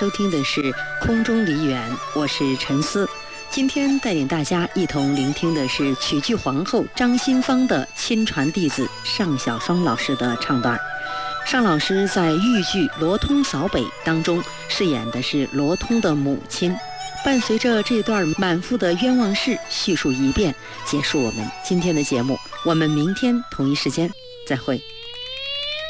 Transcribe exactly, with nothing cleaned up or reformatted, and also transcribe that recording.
收听的是空中梨园，我是陈思。今天带领大家一同聆听的是曲剧皇后张新芳的亲传弟子尚小双老师的唱段。尚老师在豫剧《罗通扫北》当中饰演的是罗通的母亲。伴随着这段满腹的冤枉事叙述一遍，结束我们今天的节目。我们明天同一时间再会。